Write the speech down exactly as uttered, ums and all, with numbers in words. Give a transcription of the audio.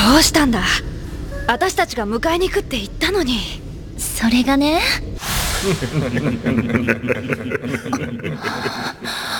どうしたんだ。私たちが迎えに行くって言ったのに。 それがね